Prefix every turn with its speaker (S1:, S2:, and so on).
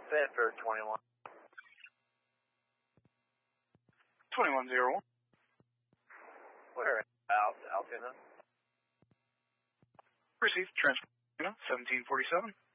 S1: set for 21.
S2: 2101.
S1: Where Altoona?
S2: Received. Transfer 1747.